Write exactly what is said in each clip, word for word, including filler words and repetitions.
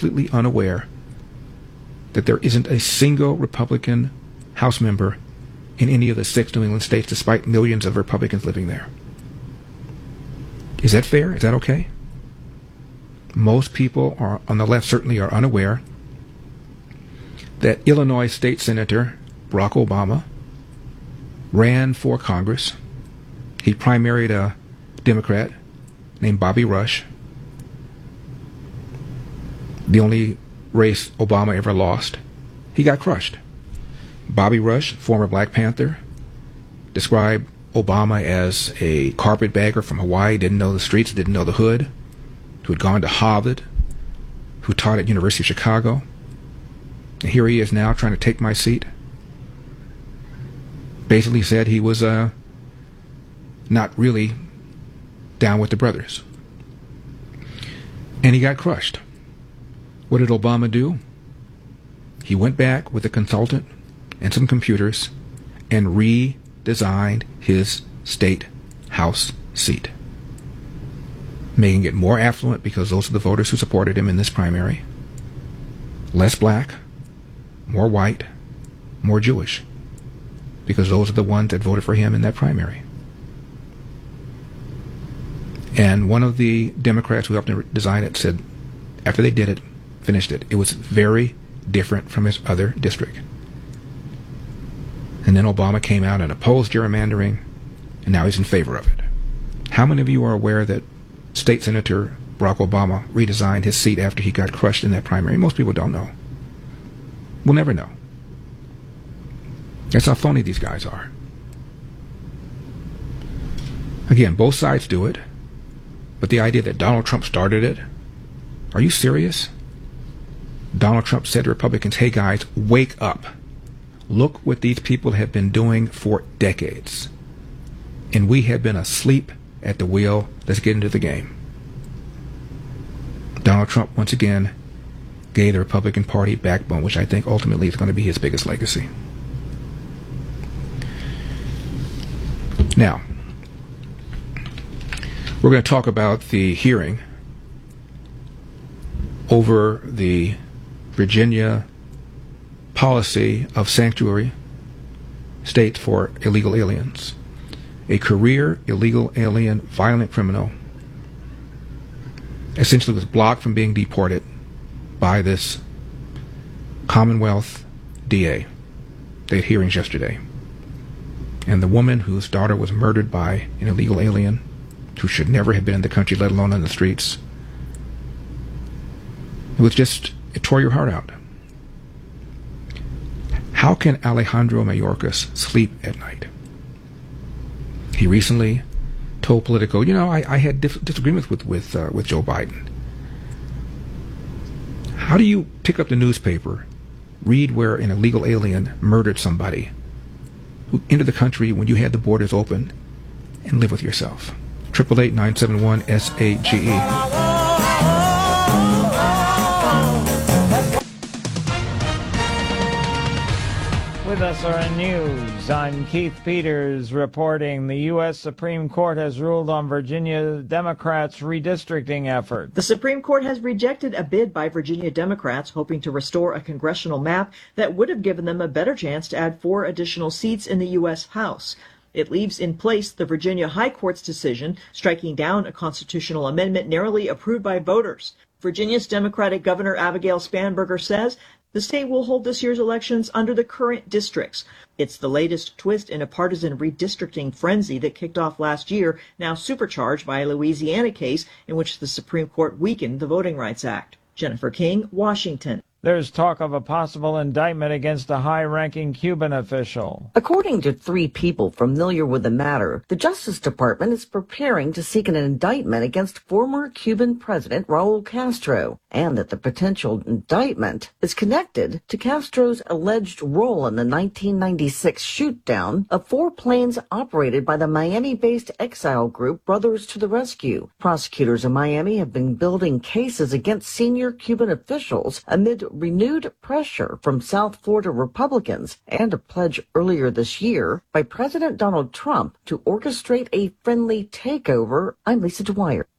completely unaware that there isn't a single Republican House member in any of the six New England states, despite millions of Republicans living there. Is that fair? Is that okay? Most people are, on the left certainly are unaware that Illinois State Senator Barack Obama ran for Congress. He primaried a Democrat named Bobby Rush, the only race Obama ever lost. He got crushed. Bobby Rush, former Black Panther, described Obama as a carpetbagger from Hawaii, didn't know the streets, didn't know the hood, who had gone to Harvard, who taught at University of Chicago. And here he is now trying to take my seat. Basically said he was uh, not really down with the brothers. And he got crushed. What did Obama do? He went back with a consultant and some computers and redesigned his state house seat, making it more affluent because those are the voters who supported him in this primary, less black, more white, more Jewish, because those are the ones that voted for him in that primary. And one of the Democrats who helped design it said, after they did it, finished it, it was very different from his other district. And then Obama came out and opposed gerrymandering, and now he's in favor of it. How many of you are aware that State Senator Barack Obama redesigned his seat after he got crushed in that primary? Most people don't know. We'll never know. That's how phony these guys are. Again, both sides do it, but the idea that Donald Trump started it, are you serious? Donald Trump said to Republicans, hey guys, wake up. Look what these people have been doing for decades. And we have been asleep at the wheel. Let's get into the game. Donald Trump, once again, gave the Republican Party backbone, which I think ultimately is going to be his biggest legacy. Now, we're going to talk about the hearing over the Virginia policy of sanctuary states for illegal aliens. A career illegal alien violent criminal essentially was blocked from being deported by this Commonwealth D A. They had hearings yesterday. And the woman whose daughter was murdered by an illegal alien who should never have been in the country, let alone on the streets, it was just, it tore your heart out. How can Alejandro Mayorkas sleep at night? He recently told Politico, you know, I, I had dis- disagreements with with, uh, with Joe Biden. How do you pick up the newspaper, read where an illegal alien murdered somebody who entered the country when you had the borders open, and live with yourself? Triple eight nine seven one S A G E. With us are in news. I'm Keith Peters reporting the U S Supreme Court has ruled on Virginia Democrats' redistricting effort. The Supreme Court has rejected a bid by Virginia Democrats hoping to restore a congressional map that would have given them a better chance to add four additional seats in the U S House. It leaves in place the Virginia High Court's decision striking down a constitutional amendment narrowly approved by voters. Virginia's Democratic Governor Abigail Spanberger says the state will hold this year's elections under the current districts. It's the latest twist in a partisan redistricting frenzy that kicked off last year, now supercharged by a Louisiana case in which the Supreme Court weakened the Voting Rights Act. Jennifer King, Washington. There's talk of a possible indictment against a high-ranking Cuban official. According to three people familiar with the matter, the Justice Department is preparing to seek an indictment against former Cuban President Raul Castro, and that the potential indictment is connected to Castro's alleged role in the nineteen ninety-six shoot-down of four planes operated by the Miami-based exile group Brothers to the Rescue. Prosecutors in Miami have been building cases against senior Cuban officials amid renewed pressure from South Florida Republicans and a pledge earlier this year by President Donald Trump to orchestrate a friendly takeover. I'm Lisa Dwyer.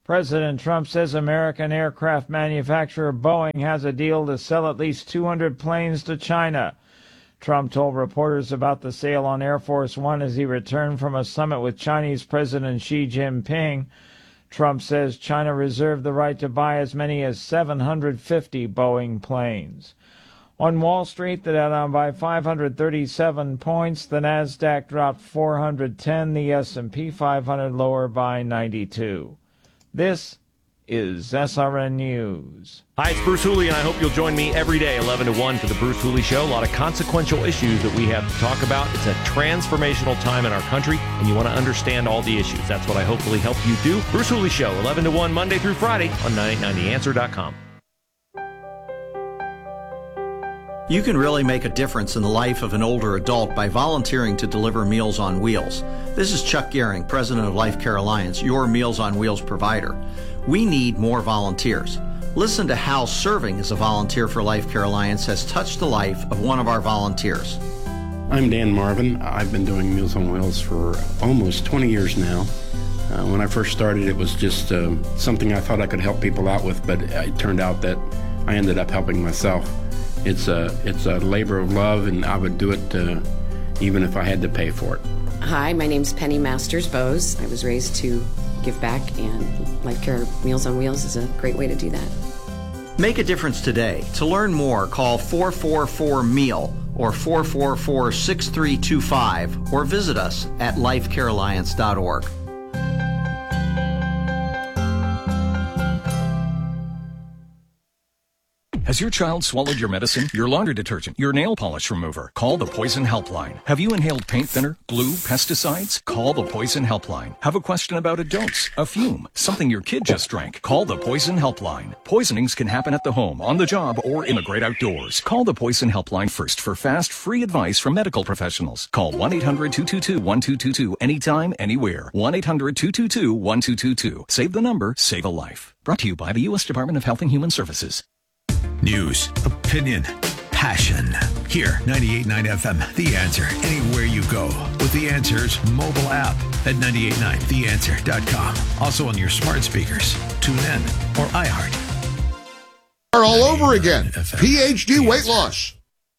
President Trump says American aircraft manufacturer Boeing has a deal to sell at least two hundred planes to China. Trump told reporters about the sale on Air Force One as he returned from a summit with Chinese President Xi Jinping. Trump says China reserved the right to buy as many as seven hundred fifty Boeing planes. On Wall Street, the Dow down by five hundred thirty-seven points. The Nasdaq dropped four hundred ten. The S and P five hundred lower by ninety-two. This is S R N News. Hi, it's Bruce Hooley, and I hope you'll join me every day, eleven to one, for the Bruce Hooley Show. A lot of consequential issues that we have to talk about. It's a transformational time in our country, and you want to understand all the issues. That's what I hopefully help you do. Bruce Hooley Show, eleven to one, Monday through Friday on nine eighty-nine the answer dot com. You can really make a difference in the life of an older adult by volunteering to deliver Meals on Wheels. This is Chuck Gehring, president of Life Care Alliance, your Meals on Wheels provider. We need more volunteers. Listen to how serving as a volunteer for Life Care Alliance has touched the life of one of our volunteers. I'm Dan Marvin. I've been doing Meals on Wheels for almost twenty years now. Uh, when I first started, it was just uh, something I thought I could help people out with, but it turned out that I ended up helping myself. It's a, it's a labor of love, and I would do it uh, even if I had to pay for it. Hi, my name's Penny Masters Bose. I was raised to give back, and Life Care Meals on Wheels is a great way to do that. Make a difference today. To learn more, call four four four MEAL or four four four, six three two five or visit us at life care alliance dot org. Has your child swallowed your medicine, your laundry detergent, your nail polish remover? Call the Poison Helpline. Have you inhaled paint thinner, glue, pesticides? Call the Poison Helpline. Have a question about a dose, a fume, something your kid just drank? Call the Poison Helpline. Poisonings can happen at the home, on the job, or in the great outdoors. Call the Poison Helpline first for fast, free advice from medical professionals. Call one eight hundred two two two one two two two anytime, anywhere. one eight hundred two two two one two two two. Save the number, save a life. Brought to you by the U S Department of Health and Human Services. News, opinion, passion. Here, ninety-eight point nine F M, The Answer, anywhere you go. With The Answer's mobile app at nine eight nine the answer dot com. Also on your smart speakers, tune in, or iHeart. All over again. P H D weight loss.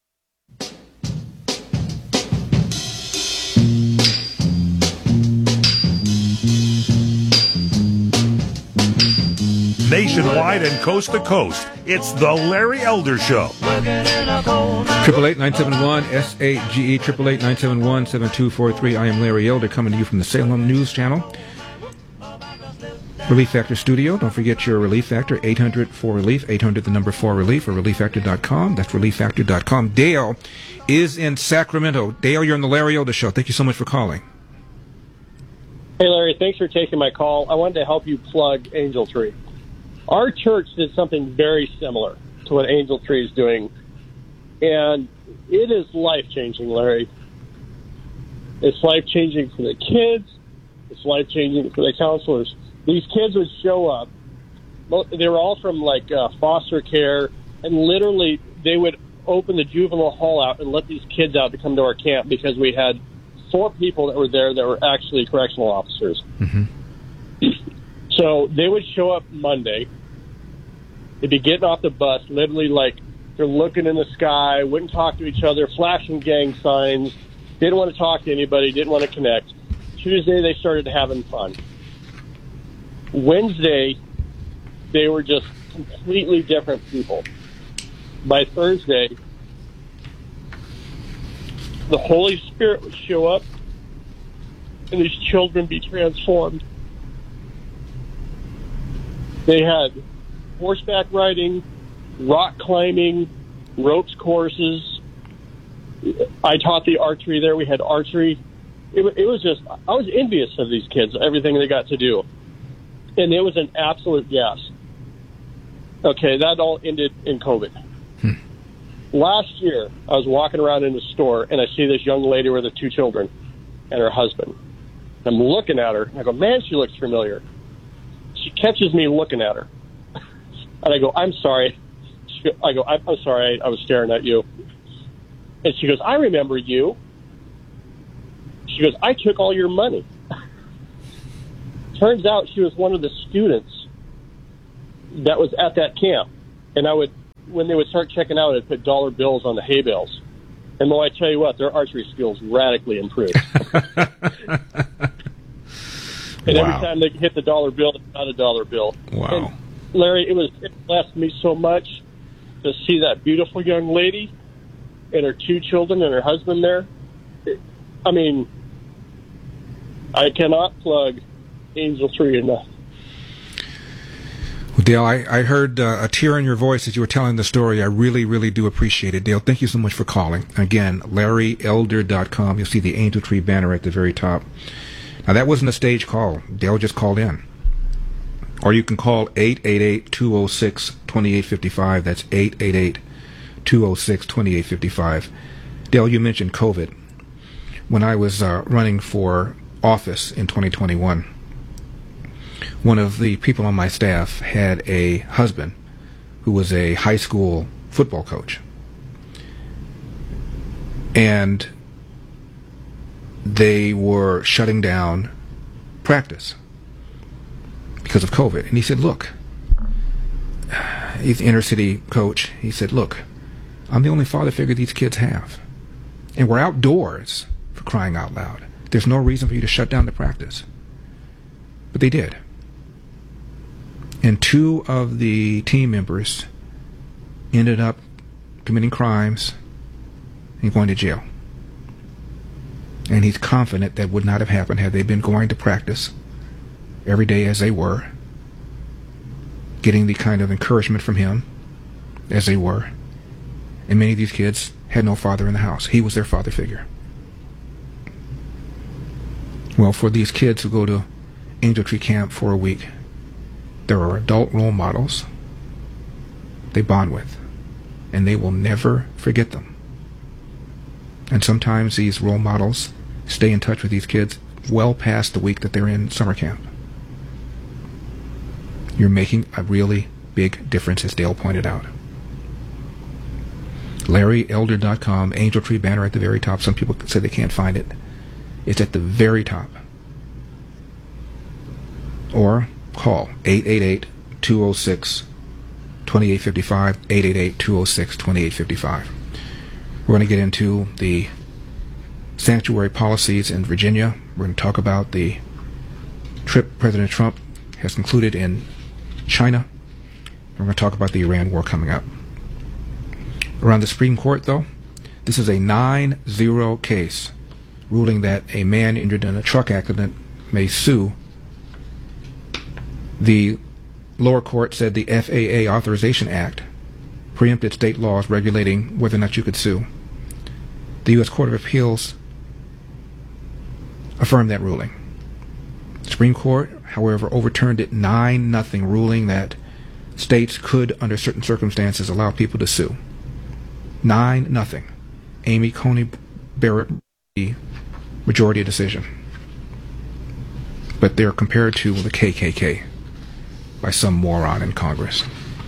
Nationwide and coast to coast, it's the Larry Elder Show. Triple eight nine seven one S A G E triple eight nine seven one seven two four three. I am Larry Elder, coming to you from the Salem News Channel, Relief Factor Studio. Don't forget your Relief Factor, eight hundred four relief, eight hundred the number four relief, or relief factor dot com. That's relief factor dot com. Dale is in Sacramento. Dale, you're on the Larry Elder Show. Thank you so much for calling. Hey, Larry, thanks for taking my call. I wanted to help you plug Angel Tree. Our church did something very similar to what Angel Tree is doing, and it is life-changing, Larry. It's life-changing for the kids. It's life-changing for the counselors. These kids would show up. They were all from, like, uh, foster care, and literally they would open the juvenile hall out and let these kids out to come to our camp because we had four people that were there that were actually correctional officers. Mm-hmm. So they would show up Monday. They'd be getting off the bus, literally like they're looking in the sky, wouldn't talk to each other, flashing gang signs, didn't want to talk to anybody, didn't want to connect. Tuesday, they started having fun. Wednesday, they were just completely different people. By Thursday, the Holy Spirit would show up, and these children be transformed. They had horseback riding, rock climbing, ropes courses. I taught the archery there. We had archery. It, it was just, I was envious of these kids, everything they got to do. And it was an absolute gas. Okay, that all ended in COVID. Hmm. Last year, I was walking around in the store, and I see this young lady with her two children and her husband. I'm looking at her. I go, man, she looks familiar. She catches me looking at her. And I go, I'm sorry. She, I go, I'm, I'm sorry, I, I was staring at you. And she goes, I remember you. She goes, I took all your money. Turns out she was one of the students that was at that camp. And I would, when they would start checking out, I'd put dollar bills on the hay bales. And though I tell you what, their archery skills radically improved. And wow. every time they hit the dollar bill, it's not a dollar bill. Wow. And Larry, it was it blessed me so much to see that beautiful young lady and her two children and her husband there. It, I mean, I cannot plug Angel Tree enough. Well, Dale, I, I heard uh, a tear in your voice as you were telling the story. I really, really do appreciate it. Dale, thank you so much for calling. Again, Larry Elder dot com. You'll see the Angel Tree banner at the very top. Now, that wasn't a stage call. Dale just called in. Or you can call eight eight eight, two oh six, two eight five five. That's eight eight eight, two oh six, two eight five five. Dale, you mentioned COVID. When I was uh, running for office in twenty twenty-one, one of the people on my staff had a husband who was a high school football coach. And they were shutting down practice because of COVID. And he said, look, he's the inner city coach. He said, look, I'm the only father figure these kids have. And we're outdoors, for crying out loud. There's no reason for you to shut down the practice. But they did. And two of the team members ended up committing crimes and going to jail. And he's confident that would not have happened had they been going to practice every day as they were, getting the kind of encouragement from him as they were. And many of these kids had no father in the house. He was their father figure. Well, for these kids who go to Angel Tree Camp for a week, there are adult role models they bond with, and they will never forget them. And sometimes these role models stay in touch with these kids well past the week that they're in summer camp. You're making a really big difference, as Dale pointed out. Larry Elder dot com, Angel Tree banner at the very top. Some people say they can't find it. It's at the very top. Or call eight eight eight, two oh six, two eight five five, eight eight eight, two oh six, two eight five five. We're going to get into the sanctuary policies in Virginia. We're going to talk about the trip President Trump has concluded in China. We're going to talk about the Iran war coming up. Around the Supreme Court, though, this is a nine zero case ruling that a man injured in a truck accident may sue. The lower court said the F A A Authorization Act preempted state laws regulating whether or not you could sue. The U S Court of Appeals affirmed that ruling. The Supreme Court, however, overturned it nine nothing, ruling that states could, under certain circumstances, allow people to sue. nine nothing. Amy Coney Barrett, the majority decision. But they're compared to the K K K by some moron in Congress.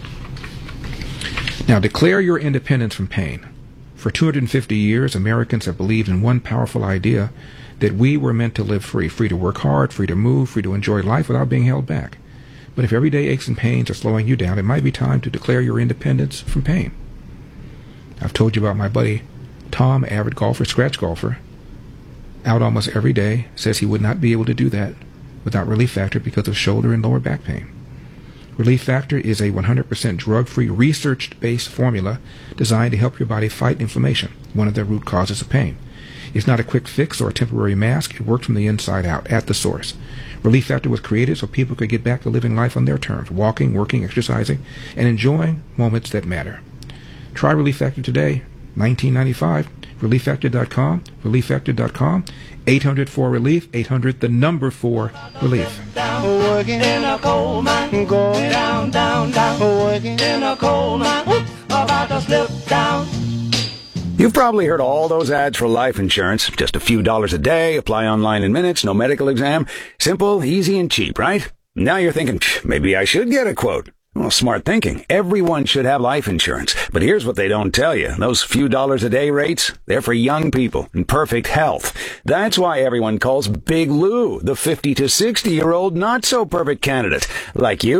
Now, declare your independence from pain. For two hundred fifty years, Americans have believed in one powerful idea, that we were meant to live free, free to work hard, free to move, free to enjoy life without being held back. But if everyday aches and pains are slowing you down, it might be time to declare your independence from pain. I've told you about my buddy Tom, avid golfer, scratch golfer, out almost every day, says he would not be able to do that without Relief Factor because of shoulder and lower back pain. Relief Factor is a one hundred percent drug-free, research-based formula designed to help your body fight inflammation, one of the root causes of pain. It's not a quick fix or a temporary mask. It works from the inside out, at the source. Relief Factor was created so people could get back to living life on their terms, walking, working, exercising, and enjoying moments that matter. Try Relief Factor today, nineteen ninety-five, relief factor dot com, relief factor dot com, eight hundred four relief, eight hundred the number four relief. Working in a coal mine, going down, down, down. Working in a coal mine, whoop, about to slip down. You've probably heard all those ads for life insurance. Just a few dollars a day, apply online in minutes, no medical exam. Simple, easy, and cheap, right? Now you're thinking, maybe I should get a quote. Well, smart thinking. Everyone should have life insurance. But here's what they don't tell you. Those few dollars a day rates, they're for young people in perfect health. That's why everyone calls Big Lou the fifty to sixty-year-old not-so-perfect candidate, like you.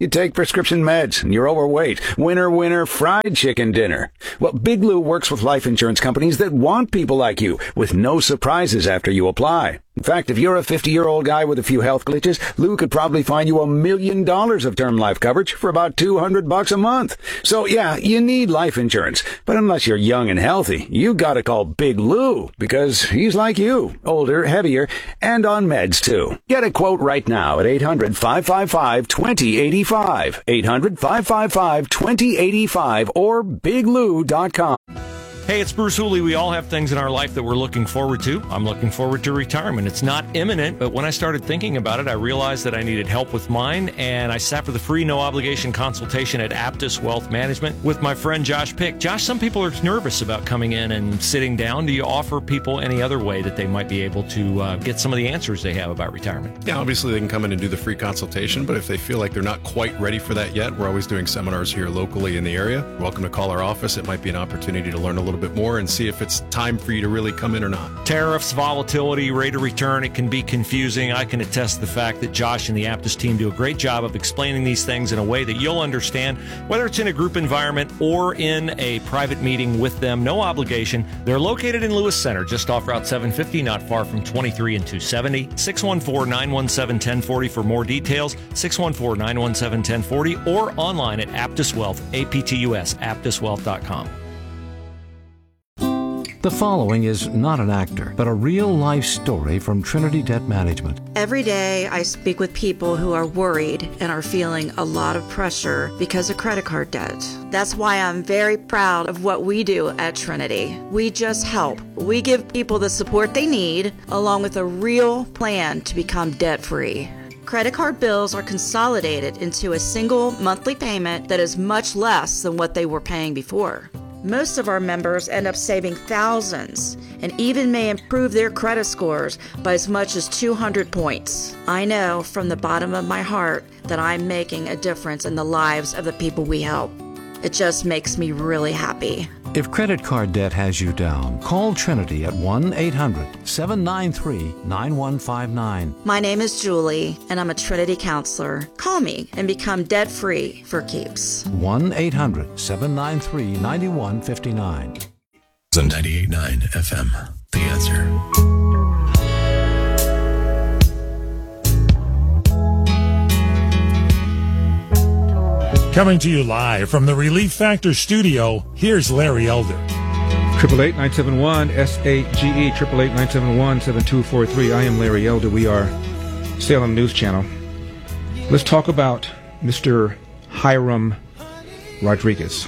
You take prescription meds and you're overweight. Winner, winner, fried chicken dinner. Well, Big Lou works with life insurance companies that want people like you with no surprises after you apply. In fact, if you're a fifty-year-old guy with a few health glitches, Lou could probably find you a million dollars of term life coverage for about two hundred bucks a month. So yeah, you need life insurance. But unless you're young and healthy, you gotta call Big Lou because he's like you, older, heavier, and on meds too. Get a quote right now at eight hundred, five five five, two zero eight five. eight hundred, five five five, two zero eight five or big lou dot com. Hey, it's Bruce Hooley. We all have things in our life that we're looking forward to. I'm looking forward to retirement. It's not imminent, but when I started thinking about it, I realized that I needed help with mine, and I sat for the free, no-obligation consultation at Aptus Wealth Management with my friend Josh Pick. Josh, some people are nervous about coming in and sitting down. Do you offer people any other way that they might be able to uh, get some of the answers they have about retirement? Yeah, obviously they can come in and do the free consultation, but if they feel like they're not quite ready for that yet, we're always doing seminars here locally in the area. You're welcome to call our office. It might be an opportunity to learn a little bit more and see if it's time for you to really come in or not. Tariffs, volatility, rate of return, it can be confusing. I can attest to the fact that Josh and the Aptus team do a great job of explaining these things in a way that you'll understand, whether it's in a group environment or in a private meeting with them. No obligation. They're located in Lewis Center, just off Route seven fifty, not far from twenty-three and two seventy. six one four, nine one seven, one zero four zero for more details. six one four, nine one seven, one zero four zero or online at Aptus Wealth, A P T U S, aptus wealth dot com. The following is not an actor, but a real-life story from Trinity Debt Management. Every day I speak with people who are worried and are feeling a lot of pressure because of credit card debt. That's why I'm very proud of what we do at Trinity. We just help. We give people the support they need, along with a real plan to become debt-free. Credit card bills are consolidated into a single monthly payment that is much less than what they were paying before. Most of our members end up saving thousands and even may improve their credit scores by as much as two hundred points. I know from the bottom of my heart that I'm making a difference in the lives of the people we help. It just makes me really happy. If credit card debt has you down, call Trinity at one eight hundred, seven nine three, nine one five nine. My name is Julie, and I'm a Trinity counselor. Call me and become debt-free for keeps. one eight hundred, seven nine three, nine one five nine. ninety-eight point nine F M, The Answer. Coming to you live from the Relief Factor studio, here's Larry Elder. Triple eight nine seven one S A G E triple eight nine seven one seven two four three. I am Larry Elder. We are Salem News Channel. Let's talk about Mister Hiram Rodriguez.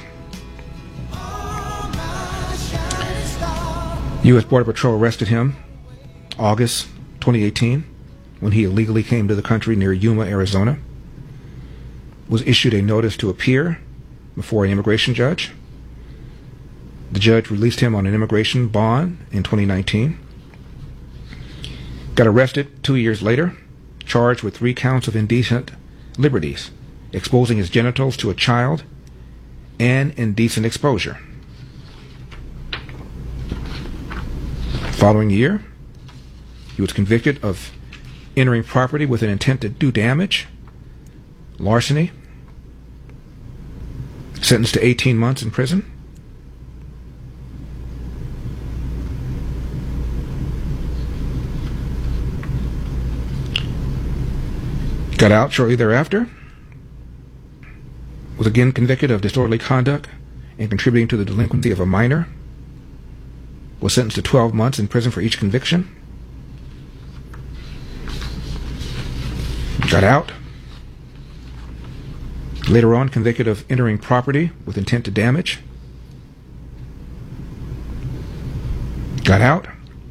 U S Border Patrol arrested him August twenty eighteen when he illegally came to the country near Yuma, Arizona. Was issued a notice to appear before an immigration judge. The judge released him on an immigration bond in twenty nineteen. Got arrested two years later, charged with three counts of indecent liberties, exposing his genitals to a child, and indecent exposure. Following year, he was convicted of entering property with an intent to do damage, larceny, sentenced to eighteen months in prison. Got out shortly thereafter. Was again convicted of disorderly conduct and contributing to the delinquency of a minor. Was sentenced to twelve months in prison for each conviction. Got out. Later on, convicted of entering property with intent to damage. Got out.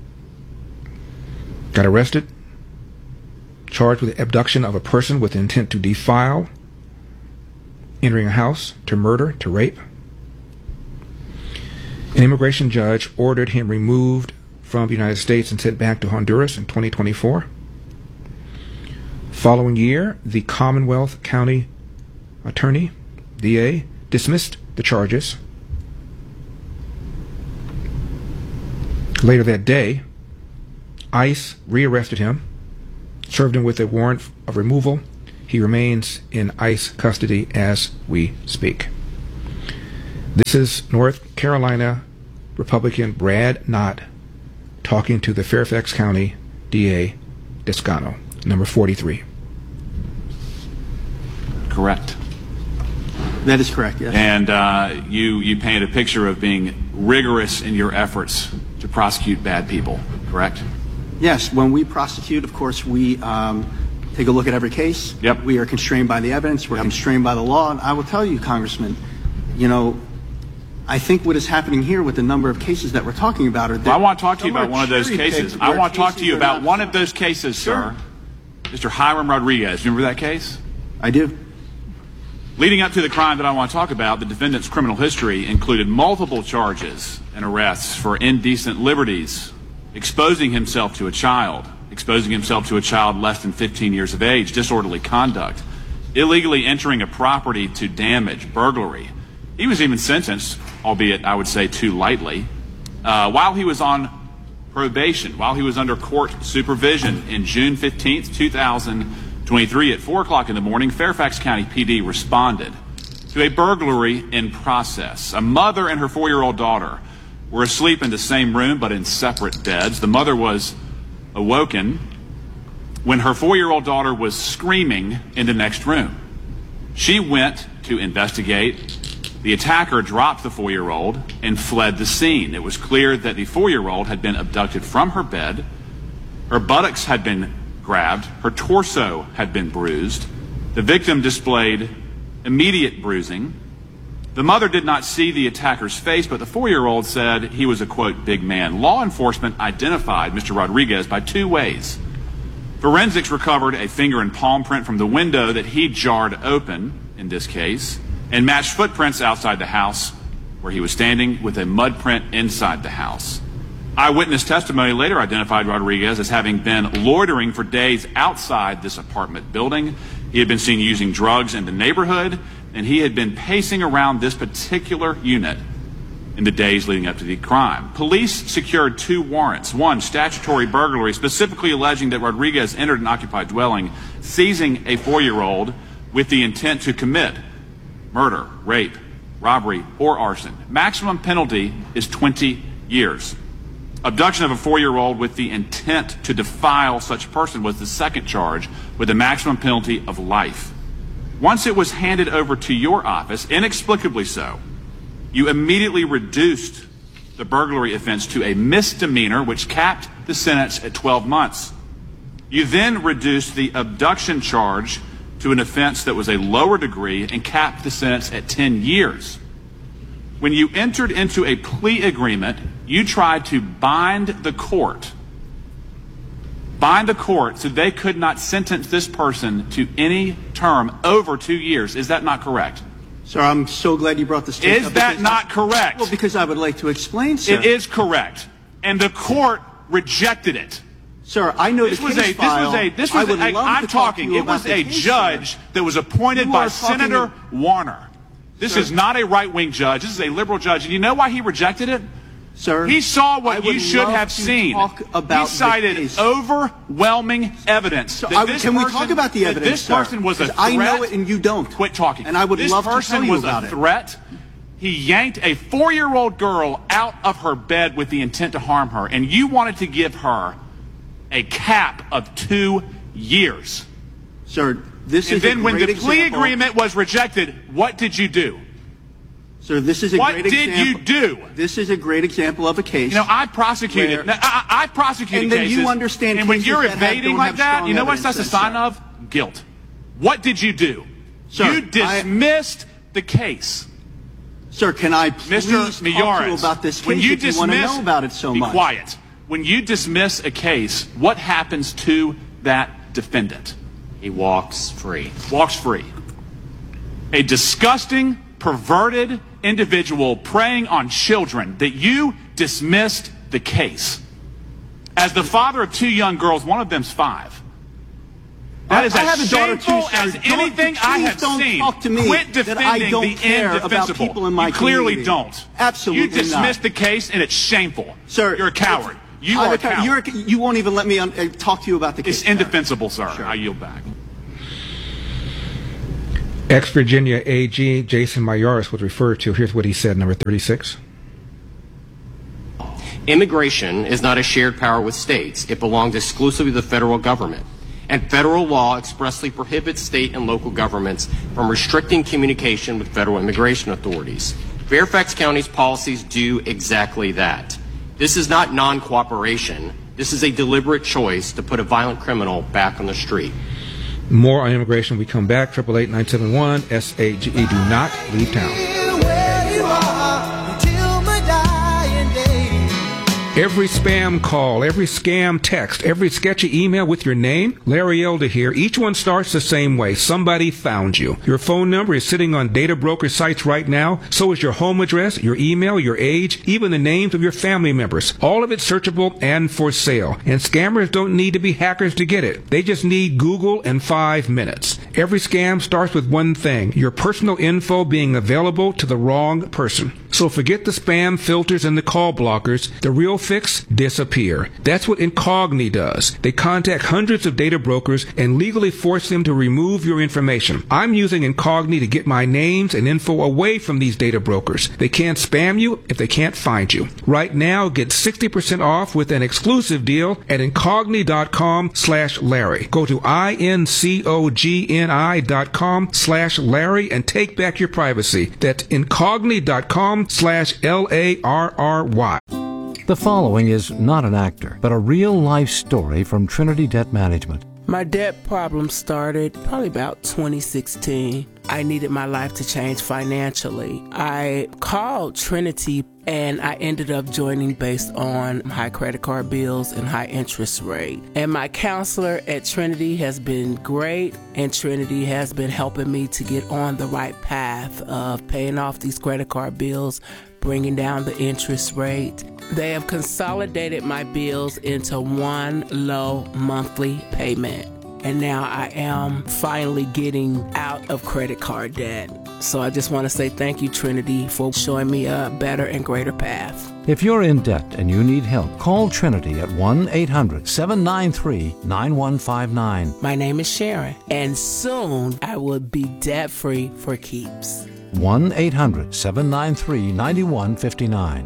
Got arrested. Charged with abduction of a person with intent to defile, entering a house, to murder, to rape. An immigration judge ordered him removed from the United States and sent back to Honduras in twenty twenty-four. Following year, the Commonwealth County Attorney, D A, dismissed the charges. Later that day, ICE rearrested him, served him with a warrant of removal, He remains in ICE custody as we speak. This is North Carolina Republican Brad Knott talking to the Fairfax County D A Descano, number forty-three. Correct. That is correct, yes. And uh, you, you painted a picture of being rigorous in your efforts to prosecute bad people, correct? Yes, when we prosecute, of course, we um, take a look at every case. Yep. We are constrained by the evidence. We're yep. constrained by the law. And I will tell you, Congressman, you know, I think what is happening here with the number of cases that we're talking about are... Well, I want to talk to you about one of those cases. I want to talk to you about one of those cases, sir. Mister Hiram Rodriguez. Remember that case? I do. Leading up to the crime that I want to talk about, the defendant's criminal history included multiple charges and arrests for indecent liberties, exposing himself to a child, exposing himself to a child less than fifteen years of age, disorderly conduct, illegally entering a property to damage, burglary. He was even sentenced, albeit I would say too lightly, uh, while he was on probation, while he was under court supervision in June fifteenth, two thousand twenty-three at four o'clock in the morning. Fairfax County P D responded to a burglary in process. A mother and her four-year-old daughter were asleep in the same room but in separate beds. The mother was awoken when her four-year-old daughter was screaming in the next room. She went to investigate. The attacker dropped the four-year-old and fled the scene. It was clear that the four-year-old had been abducted from her bed. Her buttocks had been grabbed. Her torso had been bruised. The victim displayed immediate bruising. The mother did not see the attacker's face, but the four-year-old said he was a, quote, big man. Law enforcement identified Mister Rodriguez by two ways. Forensics recovered a finger and palm print from the window that he jarred open, in this case, and matched footprints outside the house where he was standing with a mud print inside the house. Eyewitness testimony later identified Rodriguez as having been loitering for days outside this apartment building. He had been seen using drugs in the neighborhood, and he had been pacing around this particular unit in the days leading up to the crime. Police secured two warrants. One, statutory burglary, specifically alleging that Rodriguez entered an occupied dwelling, seizing a four-year-old with the intent to commit murder, rape, robbery, or arson. Maximum penalty is twenty years. Abduction of a four-year-old with the intent to defile such a person was the second charge, with a maximum penalty of life. Once it was handed over to your office, inexplicably so, you immediately reduced the burglary offense to a misdemeanor, which capped the sentence at twelve months. You then reduced the abduction charge to an offense that was a lower degree and capped the sentence at ten years. When you entered into a plea agreement, you tried to bind the court, bind the court so they could not sentence this person to any term over two years. Is that not correct? Sir, I'm so glad you brought this case up. Is up that not correct? Well, because I would like to explain, sir. It is correct. And the court rejected it. Sir, I know this the was case a, file. This was a, this was I would a, love I'm to talk talking, to you it was about a the case, judge sir. that was appointed You by are Senator talking- Warner. This Sir. is not a right-wing judge. This is a liberal judge. And you know why he rejected it? Sir, he saw I what would you should love have to seen. talk about he cited the case. overwhelming evidence. So that I- this can we person, talk about the that evidence, This sir? person was a 'Cause threat. I know it and you don't. Quit talking. And I would this love to person tell you was about a it. threat. He yanked a four-year-old girl out of her bed with the intent to harm her, and you wanted to give her a cap of two years. Sir, this and is then a when great the plea example. agreement was rejected, what did you do? Sir, this is a what great did example. you do? This is a great example of a case. You know, I prosecuted. where- now, I, I prosecuted And then cases. you understand And when cases you're that have- evading don't like have that, strong you know what evidence that's a then, sign sir. of? Guilt. What did you do? Sir, you dismissed the case. Sir, can I please Mister talk to you Mayorkas, about this case when you if you want to dismiss- know about it so be much? quiet. When you dismiss a case, what happens to that defendant? He walks free. Walks free. A disgusting, perverted individual preying on children that you dismissed the case. As the father of two young girls, one of them's five. That is I as have a daughter too, shameful sir. as Don't- anything I please have don't seen. talk to me Quit that defending I don't the care about indefensible. people in my you clearly community. don't. Absolutely You dismissed not. the case, and it's shameful. Sir, you're a coward. You I'm are a cow- coward. You're a, you won't even let me un- uh, talk to you about the case. It's indefensible, sir. Sure. I yield back. Ex-Virginia A G Jason Mayaris was referred to. Here's what he said, number thirty-six. Immigration is not a shared power with states. It belongs exclusively to the federal government. And federal law expressly prohibits state and local governments from restricting communication with federal immigration authorities. Fairfax County's policies do exactly that. This is not non-cooperation. This is a deliberate choice to put a violent criminal back on the street. More on immigration when we come back. eight eight eight, nine seven one, S A G E. Do not leave town. Every spam call, every scam text, every sketchy email with your name, Larry Elder here, each one starts the same way. Somebody found you. Your phone number is sitting on data broker sites right now. So is your home address, your email, your age, even the names of your family members. All of it searchable and for sale. And scammers don't need to be hackers to get it. They just need Google and five minutes. Every scam starts with one thing, your personal info being available to the wrong person. So forget the spam filters and the call blockers. The real fix, disappear. That's what Incogni does. They contact hundreds of data brokers and legally force them to remove your information. I'm using Incogni to get my names and info away from these data brokers. They can't spam you if they can't find you. Right now, get sixty percent off with an exclusive deal at Incogni.com slash Larry. Go to I-N-C-O-G-N-I dot com slash Larry and take back your privacy. That's Incogni.com slash L A R R Y. The following is not an actor, but a real-life story from Trinity Debt Management. My debt problem started probably about twenty sixteen. I needed my life to change financially. I called Trinity and I ended up joining based on high credit card bills and high interest rate. And my counselor at Trinity has been great, and Trinity has been helping me to get on the right path of paying off these credit card bills, bringing down the interest rate. They have consolidated my bills into one low monthly payment. And now I am finally getting out of credit card debt. So I just want to say thank you, Trinity, for showing me a better and greater path. If you're in debt and you need help, call Trinity at one eight hundred, seven nine three, nine one five nine. My name is Sharon, and soon I will be debt-free for keeps. one eight hundred, seven nine three, nine one five nine.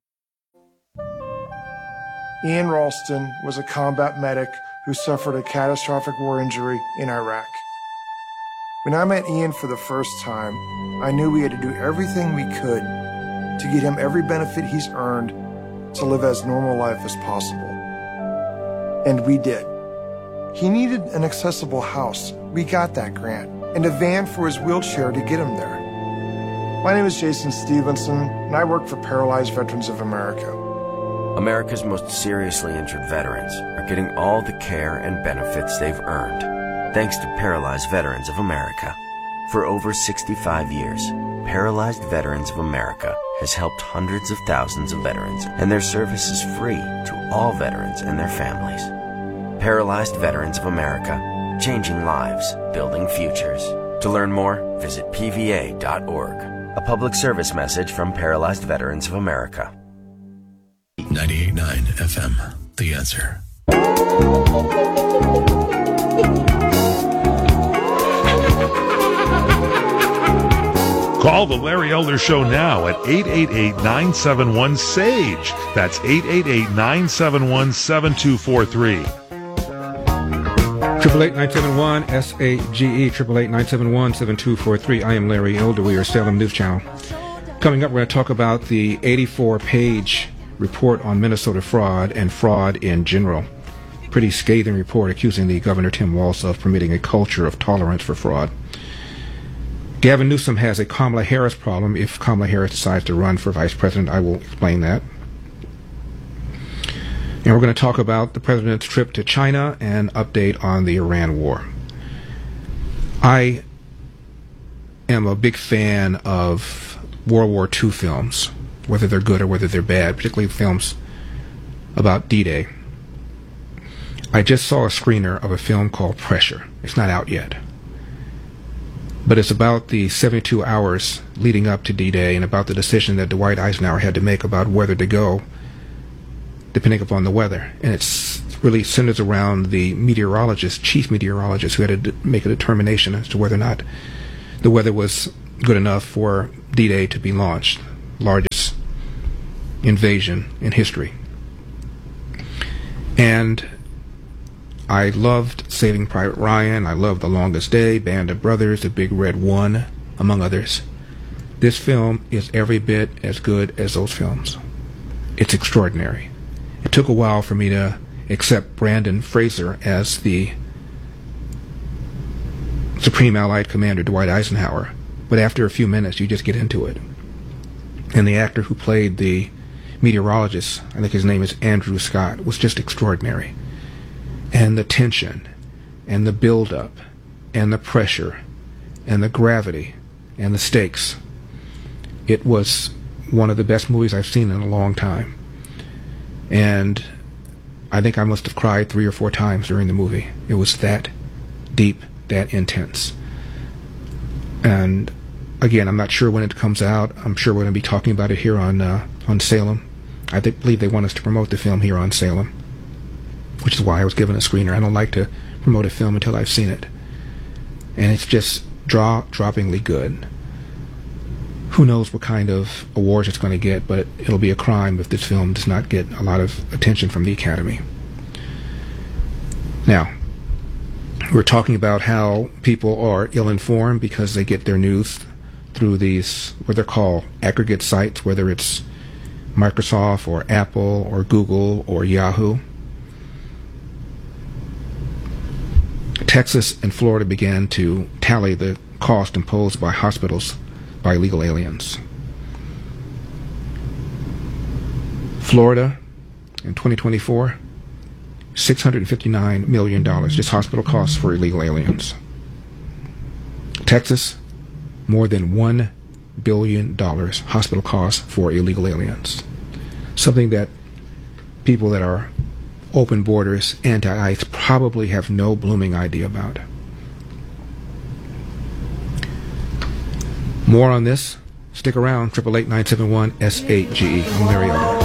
Ian Ralston was a combat medic who suffered a catastrophic war injury in Iraq. When I met Ian for the first time, I knew we had to do everything we could to get him every benefit he's earned to live as normal life as possible. And we did. He needed an accessible house. We got that grant. And a van for his wheelchair to get him there. My name is Jason Stevenson, and I work for Paralyzed Veterans of America. America's most seriously injured veterans are getting all the care and benefits they've earned, thanks to Paralyzed Veterans of America. For over sixty-five years, Paralyzed Veterans of America has helped hundreds of thousands of veterans, and their service is free to all veterans and their families. Paralyzed Veterans of America, changing lives, building futures. To learn more, visit P V A dot org. A public service message from Paralyzed Veterans of America. ninety-eight point nine F M, The Answer. Call the Larry Elder Show now at eight eight eight, nine seven one, S A G E. That's eight eight eight, nine seven one, seven two four three. Triple eight nine seven one S A G E, triple eight nine seven one seven two four three. I am Larry Elder. We are Salem News Channel. Coming up, we're going to talk about the eighty-four page report on Minnesota fraud and fraud in general. Pretty scathing report accusing the Governor Tim Walz of permitting a culture of tolerance for fraud. Gavin Newsom has a Kamala Harris problem if Kamala Harris decides to run for vice president. I will explain that. And we're going to talk about the president's trip to China and update on the Iran war. I am a big fan of World War Two films, whether they're good or whether they're bad, particularly films about D-Day. I just saw a screener of a film called Pressure. It's not out yet. But it's about the seventy-two hours leading up to D-Day and about the decision that Dwight Eisenhower had to make about whether to go, depending upon the weather. And it's really centers around the meteorologist, chief meteorologist, who had to make a determination as to whether or not the weather was good enough for D-Day to be launched, largest invasion in history. And I loved Saving Private Ryan. I loved The Longest Day, Band of Brothers, The Big Red One, among others. This film is every bit as good as those films. It's extraordinary. It took a while for me to accept Brandon Fraser as the Supreme Allied Commander Dwight Eisenhower, but after a few minutes you just get into it. And the actor who played the meteorologist, I think his name is Andrew Scott, was just extraordinary. And the tension, and the build-up, and the pressure, and the gravity, and the stakes. It was one of the best movies I've seen in a long time. And I think I must have cried three or four times during the movie. It was that deep, that intense. And again, I'm not sure when it comes out. I'm sure we're going to be talking about it here on uh, on Salem. I th- believe they want us to promote the film here on Salem, which is why I was given a screener. I don't like to promote a film until I've seen it. And it's just jaw-droppingly good. Who knows what kind of awards it's going to get, but it'll be a crime if this film does not get a lot of attention from the Academy. Now, we're talking about how people are ill-informed because they get their news through these, what they're called aggregate sites, whether it's Microsoft or Apple or Google or Yahoo. Texas and Florida began to tally the cost imposed by hospitals by illegal aliens. Florida, in twenty twenty-four, six hundred fifty-nine million dollars, just hospital costs for illegal aliens. Texas, more than one billion dollars hospital costs for illegal aliens. Something that people that are open borders, anti-ICE, probably have no blooming idea about. More on this. Stick around. Triple eight nine seven one S eight G E. I'm Larry Elder.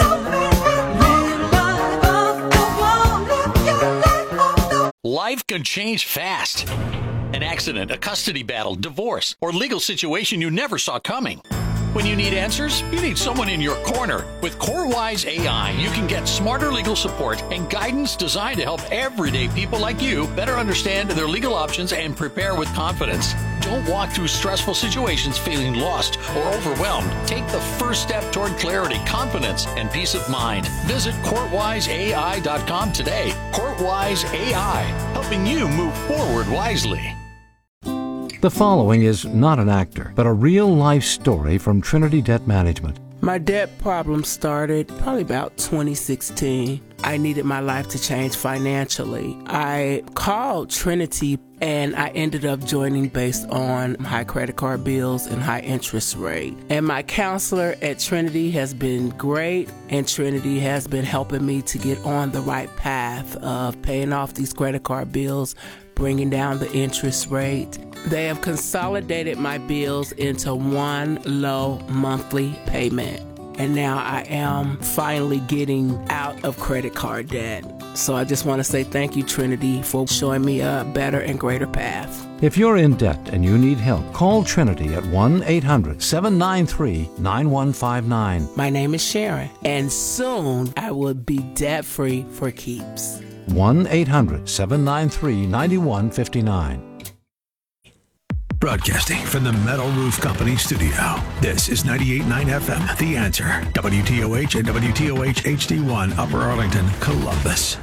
Life can change fast. An accident, a custody battle, divorce, or legal situation you never saw coming. When you need answers, you need someone in your corner. With CoreWise A I, you can get smarter legal support and guidance designed to help everyday people like you better understand their legal options and prepare with confidence. Don't walk through stressful situations feeling lost or overwhelmed. Take the first step toward clarity, confidence, and peace of mind. Visit court wise A I dot com today. CourtWise A I, helping you move forward wisely. The following is not an actor, but a real-life story from Trinity Debt Management. My debt problem started probably about twenty sixteen. I needed my life to change financially. I called Trinity and I ended up joining based on high credit card bills and high interest rate. And my counselor at Trinity has been great, and Trinity has been helping me to get on the right path of paying off these credit card bills, bringing down the interest rate. They have consolidated my bills into one low monthly payment. And now I am finally getting out of credit card debt. So I just want to say thank you, Trinity, for showing me a better and greater path. If you're in debt and you need help, call Trinity at one eight hundred seven nine three nine one five nine. My name is Sharon, and soon I will be debt-free for keeps. one eight hundred seven nine three nine one five nine. Broadcasting from the Metal Roof Company studio. This is ninety-eight point nine F M, The Answer. W T O H and W T O H H D one, Upper Arlington, Columbus.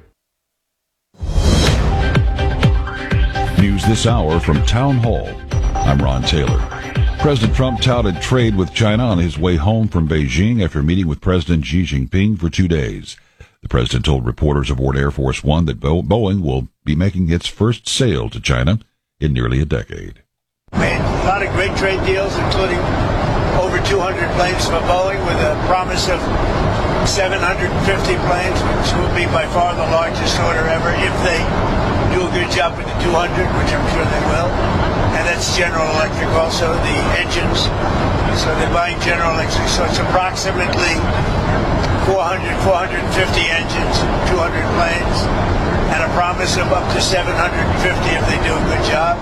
News this hour from Town Hall. I'm Ron Taylor. President Trump touted trade with China on his way home from Beijing after meeting with President Xi Jinping for two days. The president told reporters aboard Air Force One that Bo- Boeing will be making its first sale to China in nearly a decade. Made a lot of great trade deals, including over two hundred planes for Boeing with a promise of seven hundred fifty planes, which will be by far the largest order ever if they do a good job with the two hundred, which I'm sure they will. And that's General Electric also, the engines. So they're buying General Electric. So it's approximately four hundred, four hundred fifty engines, two hundred planes, and a promise of up to seven hundred fifty if they do a good job.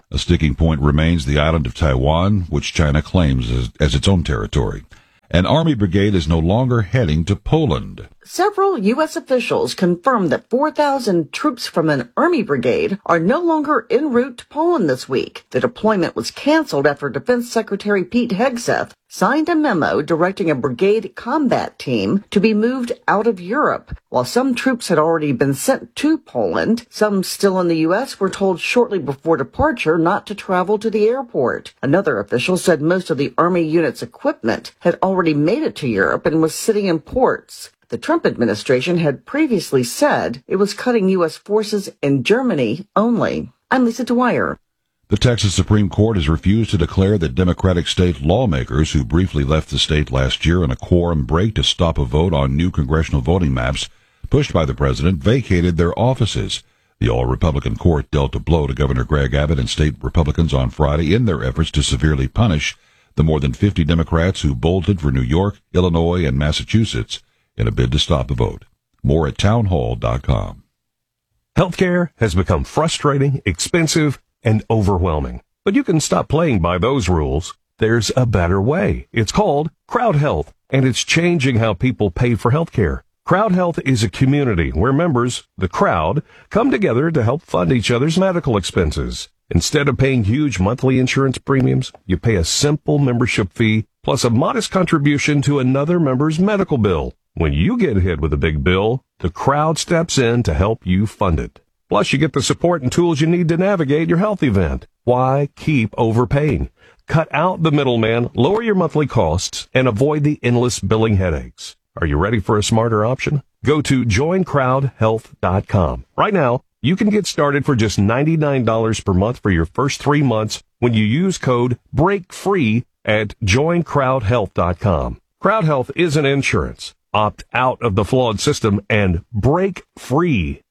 A sticking point remains the island of Taiwan, which China claims as, as its own territory. An Army brigade is no longer heading to Poland. Several U S officials confirmed that four thousand troops from an Army brigade are no longer en route to Poland this week. The deployment was canceled after Defense Secretary Pete Hegseth signed a memo directing a brigade combat team to be moved out of Europe. While some troops had already been sent to Poland, some still in the U S were told shortly before departure not to travel to the airport. Another official said most of the Army unit's equipment had already made it to Europe and was sitting in ports. The Trump administration had previously said it was cutting U S forces in Germany only. I'm Lisa Dwyer. The Texas Supreme Court has refused to declare that Democratic state lawmakers who briefly left the state last year in a quorum break to stop a vote on new congressional voting maps pushed by the president vacated their offices. The all-Republican court dealt a blow to Governor Greg Abbott and state Republicans on Friday in their efforts to severely punish the more than fifty Democrats who bolted for New York, Illinois, and Massachusetts in a bid to stop the vote. More at townhall dot com. Healthcare has become frustrating, expensive, and overwhelming. But you can stop playing by those rules. There's a better way. It's called Crowd Health, and it's changing how people pay for healthcare. Crowd Health is a community where members, the crowd, come together to help fund each other's medical expenses. Instead of paying huge monthly insurance premiums, you pay a simple membership fee plus a modest contribution to another member's medical bill. When you get hit with a big bill, the crowd steps in to help you fund it. Plus, you get the support and tools you need to navigate your health event. Why keep overpaying? Cut out the middleman, lower your monthly costs, and avoid the endless billing headaches. Are you ready for a smarter option? Go to join crowd health dot com. Right now, you can get started for just ninety-nine dollars per month for your first three months when you use code BREAKFREE at join crowd health dot com. Crowd Health isn't insurance. Opt out of the flawed system and break free.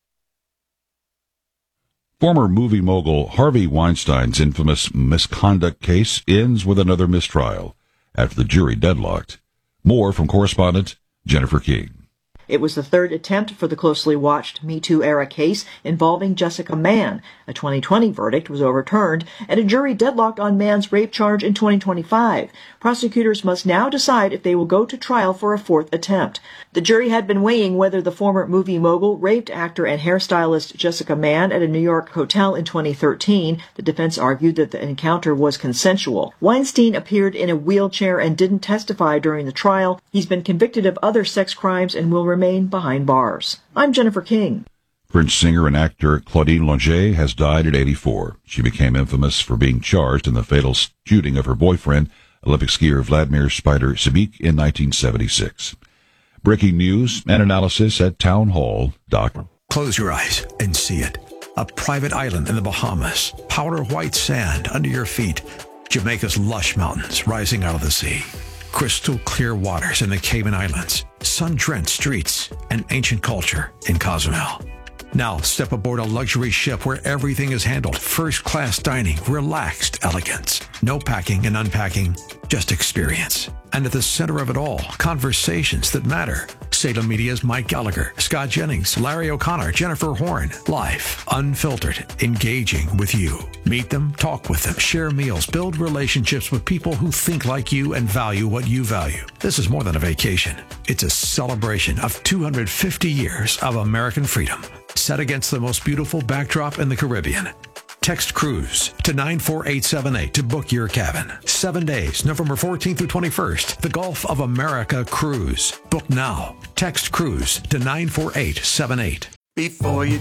Former movie mogul Harvey Weinstein's infamous misconduct case ends with another mistrial after the jury deadlocked. More from correspondent Jennifer King. It was the third attempt for the closely watched Me Too era case involving Jessica Mann. A twenty twenty verdict was overturned, and a jury deadlocked on Mann's rape charge in twenty twenty-five. Prosecutors must now decide if they will go to trial for a fourth attempt. The jury had been weighing whether the former movie mogul raped actor and hairstylist Jessica Mann at a New York hotel in twenty thirteen. The defense argued that the encounter was consensual. Weinstein appeared in a wheelchair and didn't testify during the trial. He's been convicted of other sex crimes and will remain remain behind bars. I'm Jennifer King. French singer and actor Claudine Longet has died at eighty-four. She became infamous for being charged in the fatal shooting of her boyfriend, Olympic skier Vladimir Spider Sibik, in nineteen seventy-six. Breaking news and analysis at townhall dot com. Close your eyes and see it. A private island in the Bahamas. Powder white sand under your feet. Jamaica's lush mountains rising out of the sea. Crystal clear waters in the Cayman Islands, sun-drenched streets, and ancient culture in Cozumel. Now step aboard a luxury ship where everything is handled. First-class dining, relaxed elegance. No packing and unpacking, just experience. And at the center of it all, conversations that matter. Salem Media's Mike Gallagher, Scott Jennings, Larry O'Connor, Jennifer Horn. Live, unfiltered, engaging with you. Meet them, talk with them, share meals, build relationships with people who think like you and value what you value. This is more than a vacation. It's a celebration of two hundred fifty years of American freedom, set against the most beautiful backdrop in the Caribbean. Text cruise to nine four eight seven eight to book your cabin. Seven days, November fourteenth through twenty-first. The Gulf of America Cruise. Book now. Text cruise to nine four eight seven eight. Before you